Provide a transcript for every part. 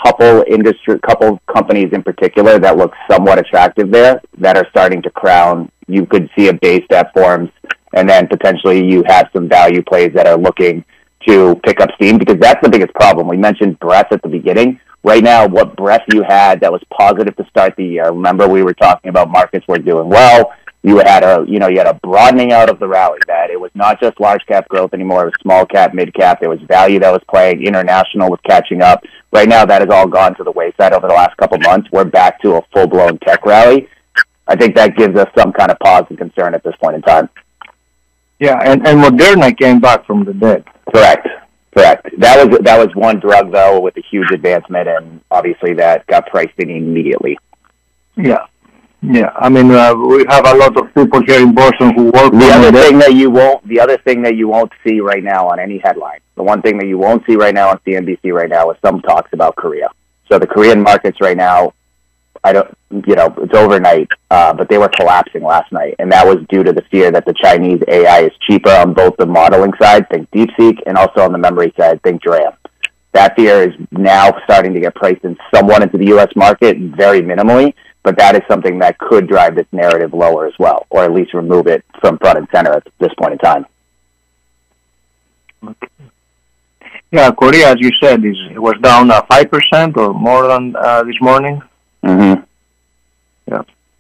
couple companies in particular that look somewhat attractive there that are starting to crown. You could see a base that forms, and then potentially you have some value plays that are looking to pick up steam, because that's the biggest problem. We mentioned breadth at the beginning. Right now, what breadth you had that was positive to start the year. Remember, we were talking about markets were doing well. You had a broadening out of the rally, that it was not just large cap growth anymore. It was small cap, mid cap. There was value that was playing. International was catching up. Right now, that has all gone to the wayside over the last couple months. We're back to a full-blown tech rally. I think that gives us some kind of pause and concern at this point in time. Yeah, and Moderna came back from the dead. Correct. That was one drug, though, with a huge advancement, and obviously that got priced in immediately. Yeah. I mean, we have a lot of people here in Boston who work. The other thing that you won't see right now on any headline, the one thing that you won't see right now on CNBC right now is some talks about Korea. So the Korean markets right now, it's overnight, but they were collapsing last night, and that was due to the fear that the Chinese AI is cheaper on both the modeling side, think DeepSeek, and also on the memory side, think DRAM. That fear is now starting to get priced in somewhat into the U.S. market, very minimally, but that is something that could drive this narrative lower as well, or at least remove it from front and center at this point in time. Okay. Yeah, Korea, as you said, it was down 5% or more than this morning. Mm-hmm. Yeah.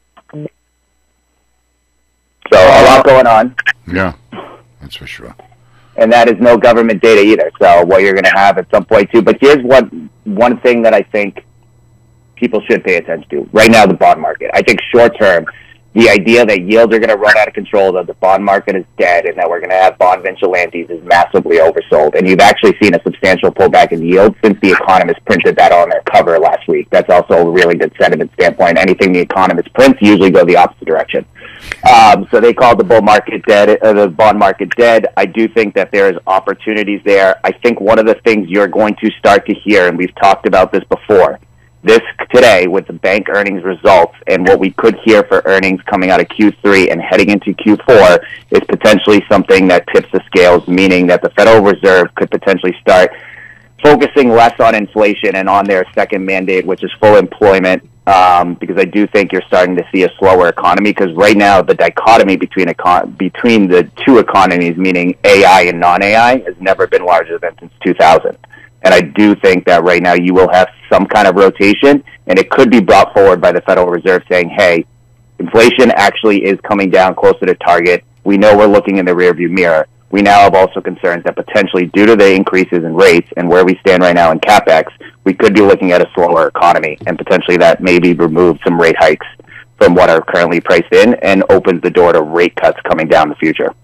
So a lot going on. Yeah, that's for sure. And that is no government data either. So what you're going to have at some point too. But here's one thing that I think people should pay attention to. Right now, the bond market. I think short term, the idea that yields are going to run out of control, that the bond market is dead, and that we're going to have bond vigilantes is massively oversold. And you've actually seen a substantial pullback in yields since The Economist printed that on their cover last week. That's also a really good sentiment standpoint. Anything The Economist prints usually go the opposite direction. So they called the bull market dead, the bond market dead. I do think that there's opportunities there. I think one of the things you're going to start to hear, and we've talked about this before, this today with the bank earnings results and what we could hear for earnings coming out of Q3 and heading into Q4 is potentially something that tips the scales, meaning that the Federal Reserve could potentially start focusing less on inflation and on their second mandate, which is full employment, because I do think you're starting to see a slower economy, because right now the dichotomy between the two economies, meaning AI and non-AI, has never been larger than since 2000. And I do think that right now you will have some kind of rotation, and it could be brought forward by the Federal Reserve saying, hey, inflation actually is coming down closer to target. We know we're looking in the rearview mirror. We now have also concerns that potentially due to the increases in rates and where we stand right now in CapEx, we could be looking at a slower economy, and potentially that maybe remove some rate hikes from what are currently priced in and opens the door to rate cuts coming down the future.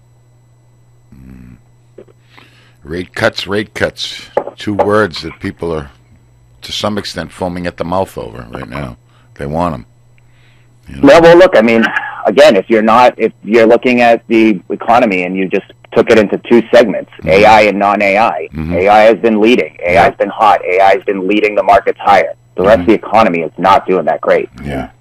Rate cuts. 2 words that people are, to some extent, foaming at the mouth over right now. They want them. You know? Well, look, I mean, again, if you're looking at the economy and you just took it into 2 segments, mm-hmm. AI and non-AI, mm-hmm. AI has been leading. AI has been hot. AI has been leading the markets higher. The rest of the economy is not doing that great. Yeah.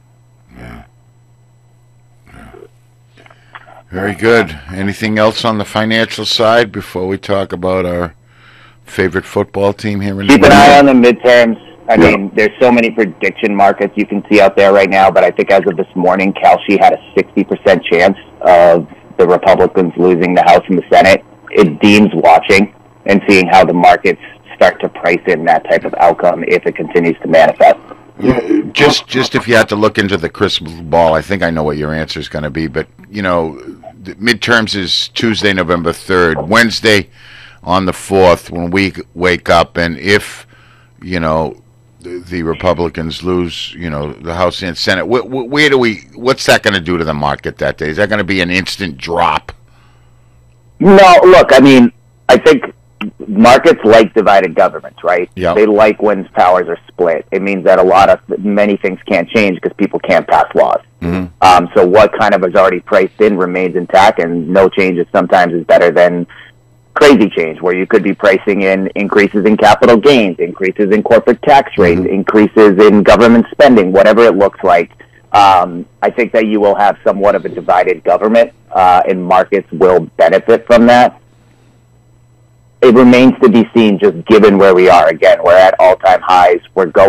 Very good. Anything else on the financial side before we talk about our favorite football team here in Keep an eye on the midterms. I mean, there's so many prediction markets you can see out there right now, but I think as of this morning, Kalshi had a 60% chance of the Republicans losing the House and the Senate. It deems watching and seeing how the markets start to price in that type of outcome if it continues to manifest. Just if you had to look into the crystal ball, I think I know what your answer is going to be, but, the midterms is Tuesday, November 3rd. Wednesday on the 4th, when we wake up, and if, the Republicans lose, the House and Senate, what's that going to do to the market that day? Is that going to be an instant drop? No, look, I mean, I think markets like divided governments, right? Yep. They like when powers are split. It means that many things can't change because people can't pass laws. Mm-hmm. So what kind of is already priced in remains intact, and no changes sometimes is better than crazy change, where you could be pricing in increases in capital gains, increases in corporate tax rates, mm-hmm. increases in government spending, whatever it looks like. I think that you will have somewhat of a divided government, and markets will benefit from that. It remains to be seen, just given where we are. Again, we're at all-time highs. We're going